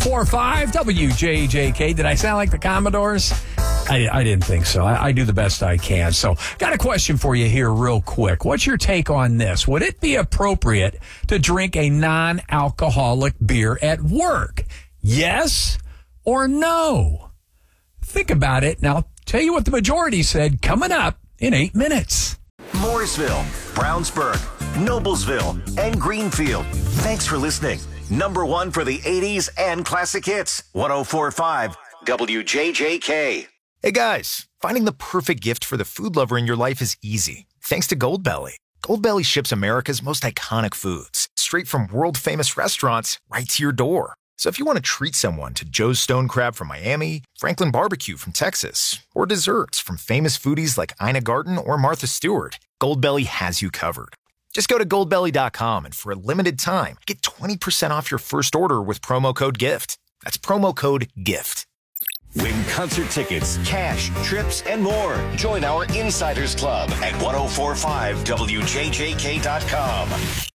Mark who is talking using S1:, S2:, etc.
S1: 1045 WJJK. Did I sound like the Commodores? I didn't think so. I do the best I can. So, got a question for you here real quick. What's your take on this? Would it be appropriate to drink a non-alcoholic beer at work? Yes or no? Think about it. Now, tell you what the majority said coming up in 8 minutes.
S2: Mooresville, Brownsburg, Noblesville, and Greenfield. Thanks for listening. Number one for the 80s and classic hits. 1045 WJJK.
S3: Hey guys, finding the perfect gift for the food lover in your life is easy, thanks to Goldbelly. Goldbelly ships America's most iconic foods, straight from world-famous restaurants right to your door. So if you want to treat someone to Joe's Stone Crab from Miami, Franklin Barbecue from Texas, or desserts from famous foodies like Ina Garten or Martha Stewart, Goldbelly has you covered. Just go to goldbelly.com and for a limited time, get 20% off your first order with promo code GIFT. That's promo code GIFT.
S2: Win concert tickets, cash, trips, and more. Join our Insiders Club at 1045WJJK.com.